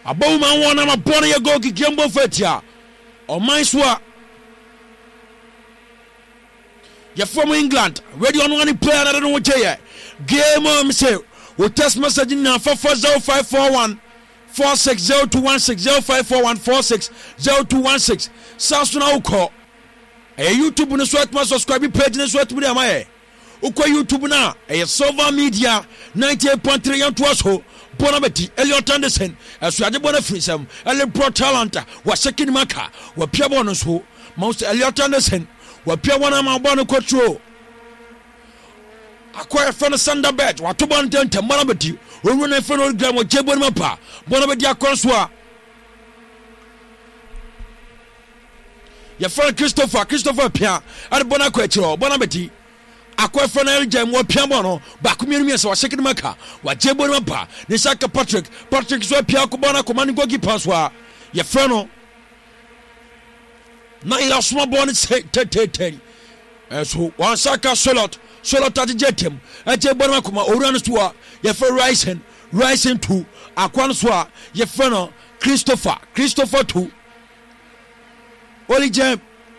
Abou man one am a bonny a go Kimbo Fetia. Or my swa. You're from England. Ready on one player, I don't know what you game on say. We test message now 440-541 460-216 0541-460216. Sounds now call. A YouTube no sweat must subscribe page no sweat with my. Uko YouTube na a Silver Media 98.3 and Twaso Bonabeti Elliot Anderson as we had the Bonafrism Ellen Pro Talanta was second Maka were Pia Bonus who most Elliot Anderson were Pia one of my Bono Control. Acquire from the Sunderbed, what to Bon Dent, Bonabeti, when we never know Glam or Jabon Mapa, Bonabeti Acroswa. Your friend Christopher Pia at Bonaquetro, Bonabeti. Akwa Fanel Jam wa Piamono, Bakumiri so second Maka, wa Jabon Mapa, Nisaka Patrick so Pia Kubana commanding Gogi Paswa, your friend. Now you are small bonnet say 10. So one Saka Solot at the Jetem, at Jabanakuma, Oranustua, your friend Rising 2, Aquanswa, your friend Christopher 2. Oli Jam.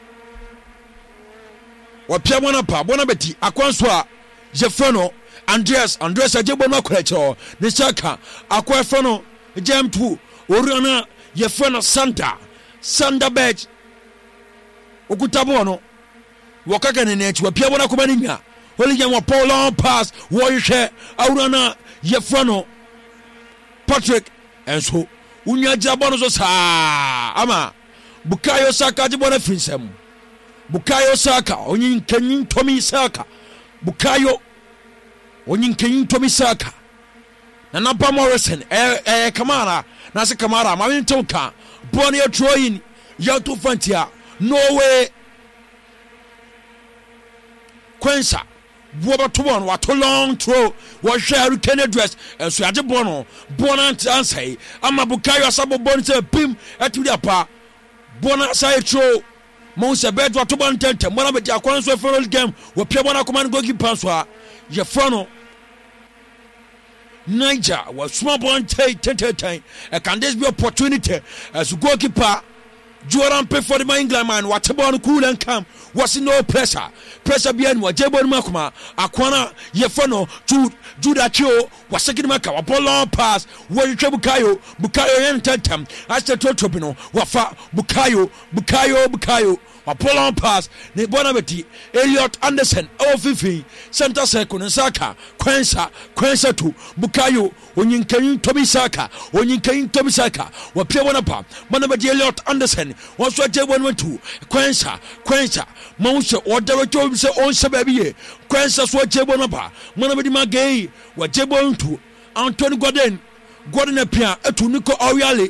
Wa Piamona pa Bonabeti Akwanswa Jefrono Andreas Ajebono Krecho Nisaka Akwafrono Jam 2 Oriana Jefrono Sanda Badge Okutabono Wakaka Nech wa Piamona Kumania Oli Jam wa Paul pass Warrior Aurana Jefrono Patrick and so Unya Jabono sa ama Bukayo Saka Jibona Frinsem Bukayo Saka, Onin Kenin Tommy Saka, Bukayo Onin Kenin Tommy Saka, Nanapa Morrison, Kamara, Nasa Kamara, Marin Tonka, Bonnie Troin, Yato Fantia, Norway, Quensa, Wobatuan, what too long throw, what shall can address, and Swajabono, Bonant Ansay, Ama Bukayo Sabo Bonita, Pim, at Tudiapa, Bona Saitro. Monsa bedwa to ban tente mona be dia kwan so final game we pia bona command goalkeeper so a ye frono Niger was small bon ten can this be opportunity as goalkeeper Joran pay for the England man what about cool and calm was no pressure behind what Jebon Makuma Akwana ye frono Judah Cho was second Maka a ball pass where you Bukayo and Tentem as the Totopino Wafa Bukayo a ball pass ne Bonabeti Elliot Anderson Fifi Santa Second and Saka Quensa 2 Bukayo Onyin Tomisaka wa Pia Wanapa Bonabeti Elliot Anderson was what Jebon went to Quensa Monsa or Derek say on Sababi Quensa what Jebonapa Bonabeti Magay what Jebon to Anthony Gordon Apia to Nico Oriali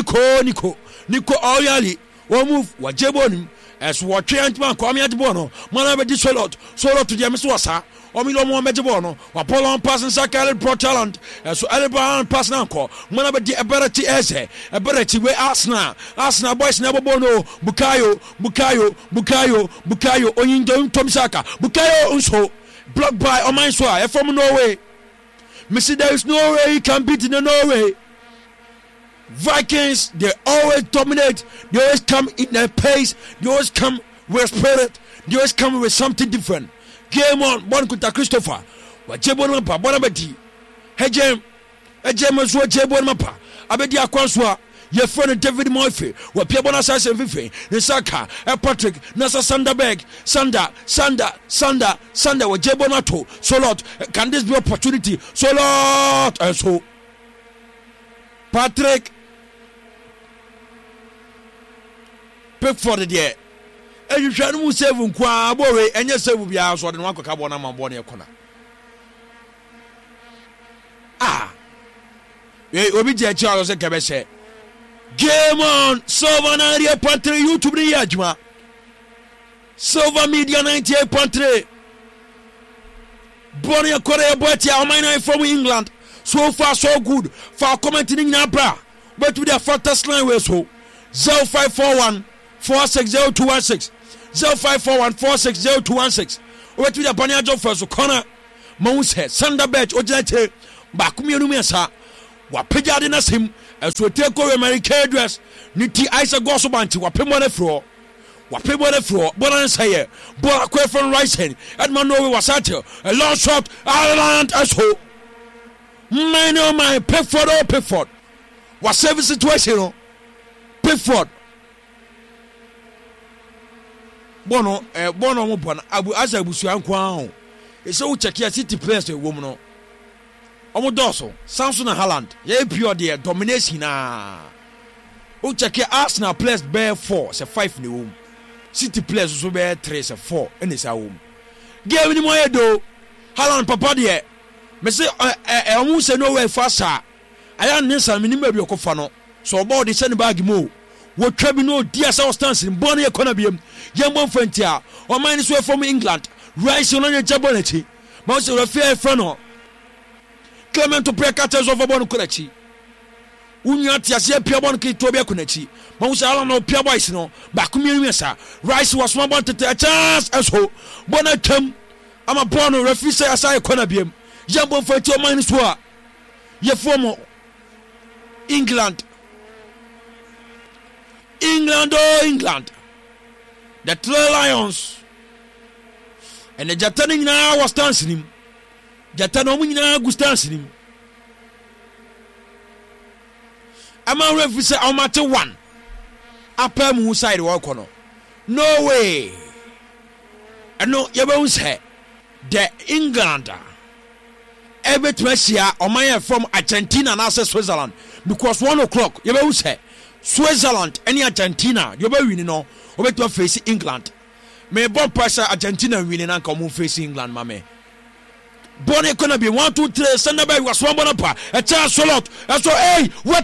or move what Jebon as what change man come at Bono Manabeti Solot to the Amiswasa or Milomo Metabono or Polon passing Sakal Pro Talent as Alban pass Nanko Manabeti Aberati Eze Aberati where Asna boys never bono Bukayo Oyin Tomsaka Bukayo also blocked by Omanswa from Norway. Missy, there is no way he can beat in Norway. Vikings, they always dominate. They always come in their pace. They always come with spirit. They always come with something different. Game on, Bon Kuta Christopher. What Jebon Mapa, Bonabeti. Hejem as what Jebon Mapa. Abedi Akwanswa. Your friend David Murphy. What Piabona Sass and Fifi. Nisaka, Patrick, Nasa Sanderberg, Sanda. What Jebonato. Solot. Can this be opportunity? Solot. And so. Patrick Pickford there. And you shall move 7 qua boy, and yes, will be out so than one carbona man born a corner. Obi Charles and Cabese. Game on Silver 98.3 YouTube Yajma. Silver Media 98.3. Bonnie Korea Botia, mine from England. So far, so good. For commenting in Nabra. But with their fastest line was so 0541 460216. 0541 460216. Wait with the Banyajo first. Corner Mose, Sanderbeg, Ojete, Bakumi Numesa. Wapejadinas him so take over American dress niti Isaac Gosso banti wapemo na fro bona say bona kwe from rising Edmond Nowe wasate a long shot Ireland as ho my Pickford was service situation Pickford bono mo bona abu asa busu ankwan e se wo check ya City players e wom no omo doso Samson and Haaland ye pure there domination na wo check ya Arsenal players bear 4 say 5 ni wom City players so bear 3 say 4 ene sa wom game ni mo yedo Haaland papa there me say omo say no way fasa aya nsa me ni ma bi okofa no so obo de send bag mo wo twa bi no dia sa stance mbon ye kona biem yembo fantia o man so from England Rice no nye jaboneti ma so refer friend no Clement to prekates over bon konachi unya tiase pia bon ki to be konachi ma so ala no pia boys no ba kumie sa Rice was one want to a chance as ho bonatam ama bon refer say asai kona biem yembo fantia o man so a ye form England, the Three Lions, and the Jataning now was dancing him. Jatanomina was dancing him. I'm a referee, I'm at 1. Upper moon side walk on. No way. And no, you won't say the Englander. Every Russia or my from Argentina and also Switzerland because 1 o'clock you will say Switzerland any Argentina you will win no over to face England may born pressure Argentina winning and come face England mame born gonna be 1 2 3 send by was one bonapa a chance a lot so hey what